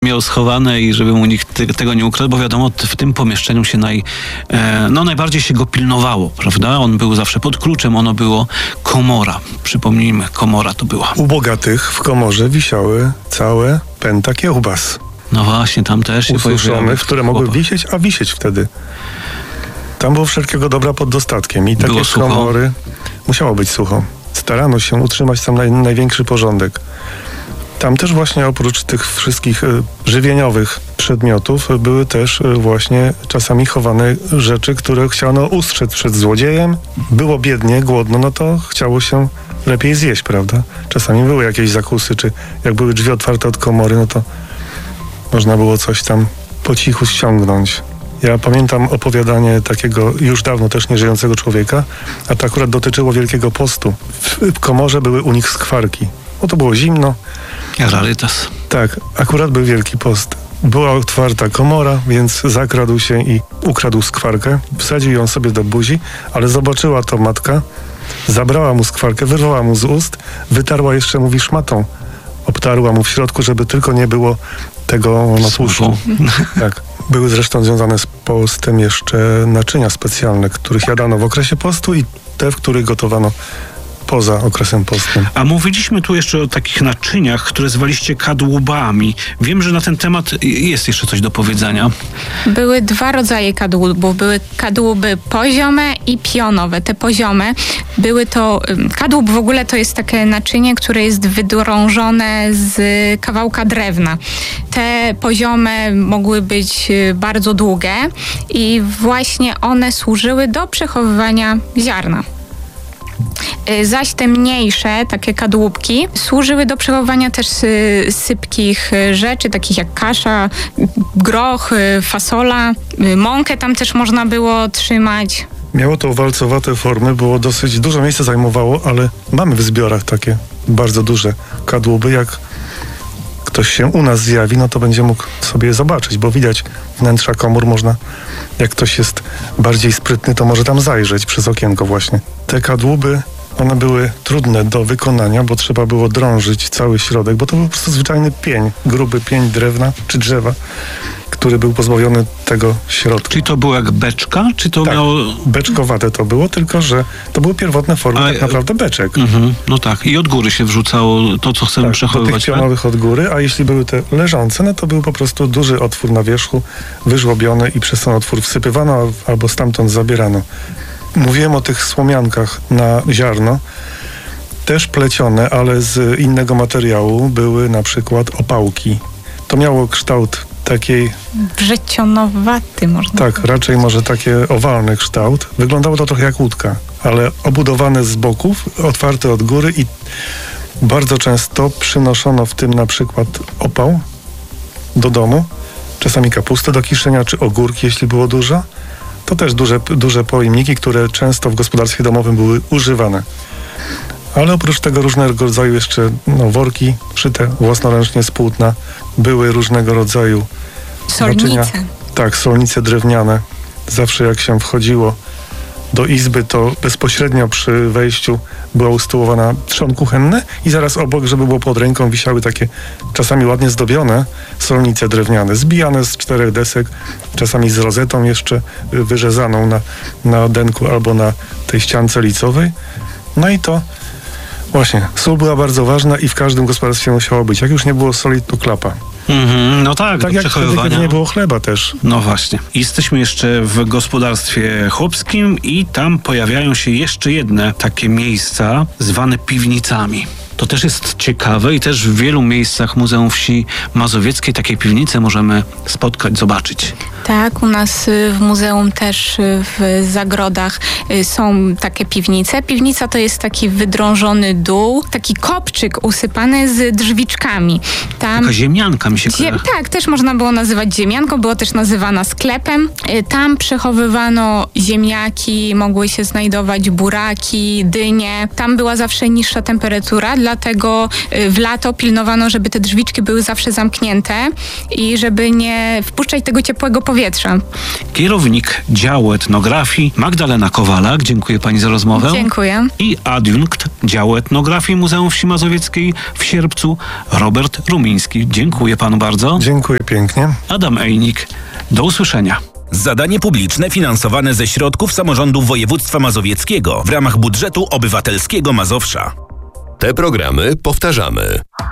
miał schowane i żeby mu nikt tego nie ukradł, bo wiadomo, w tym pomieszczeniu się najbardziej się go pilnowało, prawda? On był zawsze pod kluczem, ono było komora. Przypomnijmy, komora to była. U bogatych w komorze wisiały całe pęta kiełbas. No właśnie, tam też się ususzonych, które mogły wisieć, a wisieć wtedy. Tam było wszelkiego dobra pod dostatkiem i takie komory musiało być sucho. Starano się utrzymać tam największy porządek. Tam też właśnie oprócz tych wszystkich żywieniowych przedmiotów były też właśnie czasami chowane rzeczy, które chciano ustrzec przed złodziejem. Było biednie, głodno, no to chciało się lepiej zjeść, prawda? Czasami były jakieś zakusy, czy jak były drzwi otwarte od komory, no to można było coś tam po cichu ściągnąć. Ja pamiętam opowiadanie takiego już dawno też nieżyjącego człowieka, a to akurat dotyczyło Wielkiego Postu. W komorze były u nich skwarki, bo to było zimno. Rarytas. Tak, akurat był Wielki Post. Była otwarta komora, więc zakradł się i ukradł skwarkę. Wsadził ją sobie do buzi, ale zobaczyła to matka, zabrała mu skwarkę, wyrwała mu z ust, wytarła jeszcze, mówi, szmatą. Obtarła mu w środku, żeby tylko nie było tego tłuszczu. Tak. Były zresztą związane z postem jeszcze naczynia specjalne, których jadano w okresie postu i te, w których gotowano poza okresem postnym. A mówiliśmy tu jeszcze o takich naczyniach, które zwaliście kadłubami. Wiem, że na ten temat jest jeszcze coś do powiedzenia. Były dwa rodzaje kadłubów. Były kadłuby poziome i pionowe. Te poziome były to... Kadłub w ogóle to jest takie naczynie, które jest wydrążone z kawałka drewna. Te poziome mogły być bardzo długie i właśnie one służyły do przechowywania ziarna. Zaś te mniejsze, takie kadłubki, służyły do przechowywania też sypkich rzeczy, takich jak kasza, groch, fasola, mąkę tam też można było trzymać. Miało to walcowate formy, było dosyć dużo miejsca zajmowało, ale mamy w zbiorach takie bardzo duże kadłuby. Jak ktoś się u nas zjawi, no to będzie mógł sobie je zobaczyć, bo widać wnętrza komór, można, jak ktoś jest bardziej sprytny, to może tam zajrzeć przez okienko właśnie. Te kadłuby, one były trudne do wykonania, bo trzeba było drążyć cały środek, bo to był po prostu zwyczajny pień, gruby pień drewna czy drzewa, który był pozbawiony tego środka. Czyli to było jak beczka? Czy to tak, miało... beczkowate to było, tylko że to były pierwotne formy tak naprawdę beczek. No tak. I od góry się wrzucało to, co chcemy przechowywać. Do tych pionowych od góry, a jeśli były te leżące, no to był po prostu duży otwór na wierzchu, wyżłobiony i przez ten otwór wsypywano albo stamtąd zabierano. Mówiłem o tych słomiankach na ziarno, też plecione, ale z innego materiału były na przykład opałki. To miało kształt takiej... wrzecionowaty można Tak, powiedzieć. raczej może takie owalny kształt. Wyglądało to trochę jak łódka, ale obudowane z boków, otwarte od góry i bardzo często przynoszono w tym na przykład opał do domu, czasami kapustę do kiszenia, czy ogórki, jeśli było dużo. To też duże pojemniki, które często w gospodarstwie domowym były używane. Ale oprócz tego różnego rodzaju jeszcze worki szyte własnoręcznie z płótna. Były różnego rodzaju solnice. Tak, solnice drewniane. Zawsze jak się wchodziło do izby, to bezpośrednio przy wejściu była usytuowana trzon kuchenny i zaraz obok, żeby było pod ręką, wisiały takie czasami ładnie zdobione solnice drewniane, zbijane z 4 desek, czasami z rozetą jeszcze wyrzezaną na denku albo na tej ściance licowej. No i to właśnie, sól była bardzo ważna i w każdym gospodarstwie musiało być. Jak już nie było soli, to klapa. No tak, tak jak wtedy, kiedy nie było chleba też. No właśnie. Jesteśmy jeszcze w gospodarstwie chłopskim i tam pojawiają się jeszcze jedne takie miejsca zwane piwnicami. To też jest ciekawe i też w wielu miejscach Muzeum Wsi Mazowieckiej takie piwnice możemy spotkać, zobaczyć. Tak, u nas w muzeum też w Zagrodach są takie piwnice. Piwnica to jest taki wydrążony dół, taki kopczyk usypany z drzwiczkami. Taka ziemianka mi się kojarzy. Tak, też można było nazywać ziemianką, było też nazywana sklepem. Tam przechowywano ziemniaki, mogły się znajdować buraki, dynie. Tam była zawsze niższa temperatura, dlatego w lato pilnowano, żeby te drzwiczki były zawsze zamknięte i żeby nie wpuszczać tego ciepłego powietrza. Kierownik działu etnografii Magdalena Kowalak, dziękuję pani za rozmowę. Dziękuję. I adiunkt działu etnografii Muzeum Wsi Mazowieckiej w Sierpcu Robert Rumiński. Dziękuję panu bardzo. Dziękuję pięknie. Adam Ejnik. Do usłyszenia. Zadanie publiczne finansowane ze środków samorządu województwa mazowieckiego w ramach budżetu obywatelskiego Mazowsza. Te programy powtarzamy.